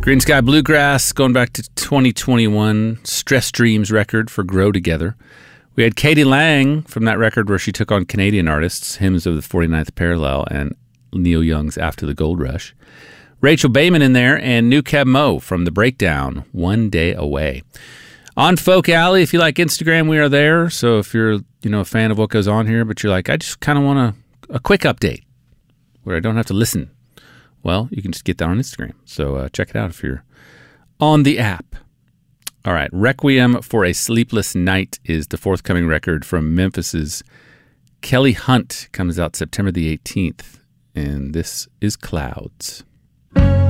Green Sky Bluegrass, going back to 2021, Stress Dreams record for Grow Together. We had Katie Lang from that record where she took on Canadian artists, Hymns of the 49th Parallel and Neil Young's After the Gold Rush. Rachel Bayman in there, and New Cab Mo from The Breakdown, One Day Away. On Folk Alley, if you like Instagram, we are there. So if you're a fan of what goes on here, but you're like, I just kind of want a quick update where I don't have to listen, well, you can just get that on Instagram. So check it out if you're on the app. All right, Requiem for a Sleepless Night is the forthcoming record from Memphis's Kelly Hunt. Comes out September the 18th, and this is Clouds.